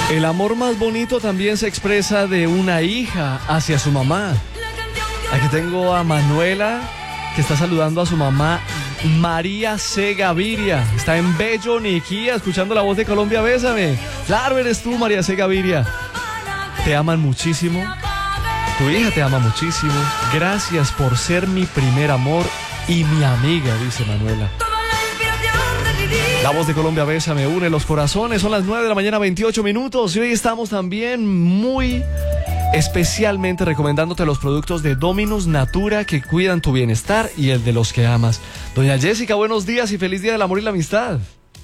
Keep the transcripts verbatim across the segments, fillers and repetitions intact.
El amor más bonito también se expresa de una hija hacia su mamá. Aquí tengo a Manuela, que está saludando a su mamá, María C. Gaviria. Está en Bello, Niquía, escuchando la voz de Colombia, bésame. Claro, eres tú, María C. Gaviria. Te aman muchísimo. Tu hija te ama muchísimo. Gracias por ser mi primer amor y mi amiga, dice Manuela. La voz de Colombia, bésame, une los corazones. Son las nueve de la mañana, veintiocho minutos. Y hoy estamos también muy especialmente recomendándote los productos de Dominus Natura que cuidan tu bienestar y el de los que amas. Doña Jessica, buenos días y feliz día del amor y la amistad.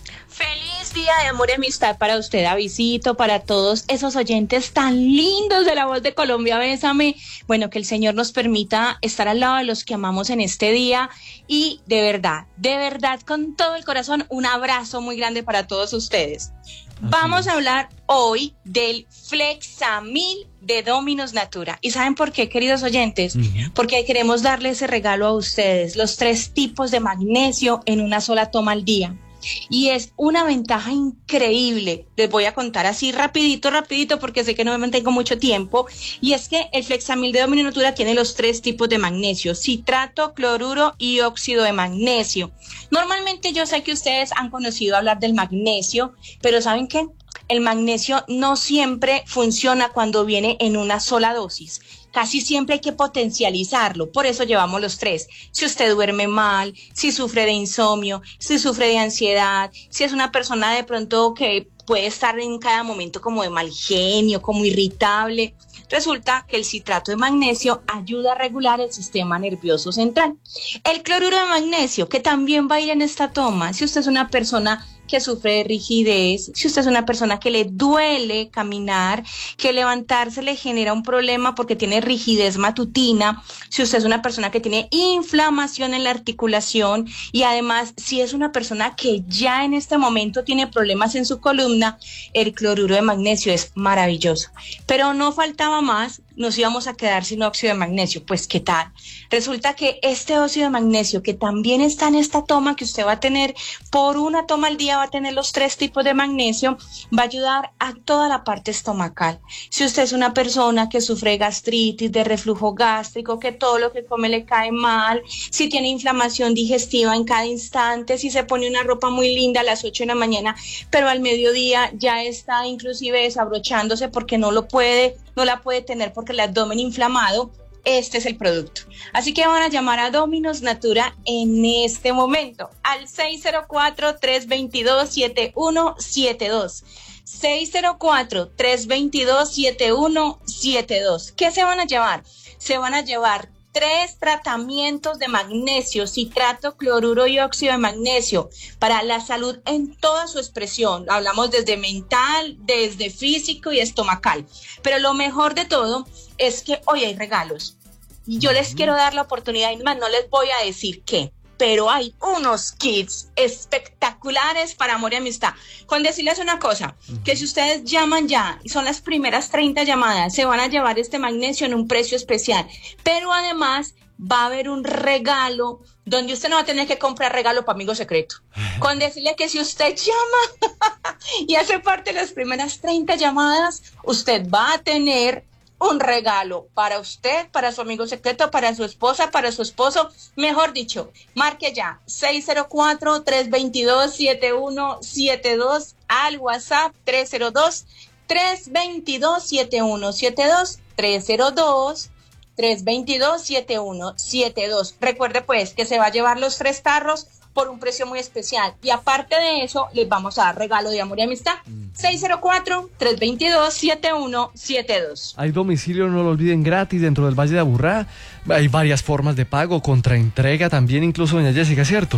Feliz día de amor y amistad para usted, Davidcito, para todos esos oyentes tan lindos de la voz de Colombia, bésame. Bueno, que el Señor nos permita estar al lado de los que amamos en este día y de verdad, de verdad, con todo el corazón, un abrazo muy grande para todos ustedes. Vamos a hablar hoy del Flexamil de Dominus Natura. ¿Y saben por qué, queridos oyentes? Uh-huh. Porque queremos darle ese regalo a ustedes, los tres tipos de magnesio en una sola toma al día. Y es una ventaja increíble. Les voy a contar así rapidito, rapidito, porque sé que no me mantengo mucho tiempo. Y es que el Flexamil de Dominus Natura tiene los tres tipos de magnesio: citrato, cloruro y óxido de magnesio. Normalmente yo sé que ustedes han conocido hablar del magnesio, pero ¿saben qué? El magnesio no siempre funciona cuando viene en una sola dosis. Casi siempre hay que potencializarlo, por eso llevamos los tres. Si usted duerme mal, si sufre de insomnio, si sufre de ansiedad, si es una persona de pronto que puede estar en cada momento como de mal genio, como irritable, resulta que el citrato de magnesio ayuda a regular el sistema nervioso central. El cloruro de magnesio, que también va a ir en esta toma, si usted es una persona que sufre de rigidez, si usted es una persona que le duele caminar, que levantarse le genera un problema porque tiene rigidez matutina, si usted es una persona que tiene inflamación en la articulación y además si es una persona que ya en este momento tiene problemas en su columna, el cloruro de magnesio es maravilloso. Pero no faltaba más, nos íbamos a quedar sin óxido de magnesio. Pues ¿qué tal? Resulta que este óxido de magnesio que también está en esta toma que usted va a tener por una toma al día, va a tener los tres tipos de magnesio, va a ayudar a toda la parte estomacal. Si usted es una persona que sufre gastritis, de reflujo gástrico, que todo lo que come le cae mal, si tiene inflamación digestiva en cada instante, si se pone una ropa muy linda a las ocho de la mañana, pero al mediodía ya está inclusive desabrochándose porque no lo puede, no la puede tener porque el abdomen inflamado, este es el producto. Así que van a llamar a Dominus Natura en este momento al seis cero cuatro, tres dos dos, siete uno siete dos. seis cero cuatro, tres dos dos, siete uno siete dos. ¿Qué se van a llevar? Se van a llevar tres tratamientos de magnesio, citrato, cloruro y óxido de magnesio para la salud en toda su expresión. Hablamos desde mental, desde físico y estomacal. Pero lo mejor de todo es que hoy hay regalos. Y yo les quiero dar la oportunidad, y más no les voy a decir qué, pero hay unos kits espectaculares para amor y amistad. Con decirles una cosa, que si ustedes llaman ya, y son las primeras treinta llamadas, se van a llevar este magnesio en un precio especial. Pero además va a haber un regalo donde usted no va a tener que comprar regalo para amigo secreto. Con decirle que si usted llama y hace parte de las primeras treinta llamadas, usted va a tener un regalo para usted, para su amigo secreto, para su esposa, para su esposo. Mejor dicho, marque ya seis cero cuatro, tres dos dos, siete uno siete dos al WhatsApp tres cero dos, tres dos dos, siete uno siete dos, tres cero dos, tres dos dos, siete uno siete dos. Recuerde pues que se va a llevar los tres tarros por un precio muy especial. Y aparte de eso, les vamos a dar regalo de amor y amistad. seis cero cuatro, tres dos dos, siete uno siete dos. Hay domicilio, no lo olviden, gratis dentro del Valle de Aburrá. Hay varias formas de pago, contraentrega también, incluso, doña Jessica, ¿cierto?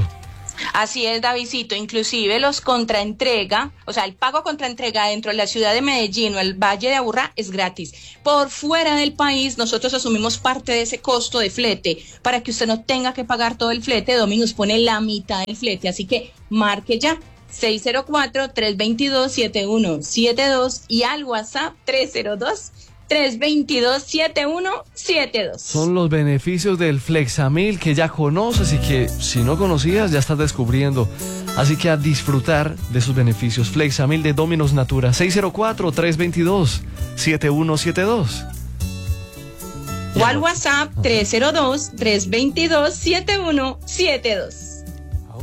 Así es, Davidcito, inclusive los contraentrega, o sea, el pago contraentrega dentro de la ciudad de Medellín o el Valle de Aburrá es gratis. Por fuera del país, nosotros asumimos parte de ese costo de flete para que usted no tenga que pagar todo el flete. Dominus pone la mitad del flete, así que marque ya seis cero cuatro, tres dos dos, siete uno siete dos y al WhatsApp tres cero dos, tres dos dos, siete uno siete dos. Son los beneficios del Flexamil que ya conoces y que si no conocías ya estás descubriendo. Así que a disfrutar de sus beneficios. Flexamil de Dominos Natura, seis cero cuatro, tres dos dos, siete uno siete dos. O al WhatsApp tres cero dos, tres dos dos, siete uno siete dos.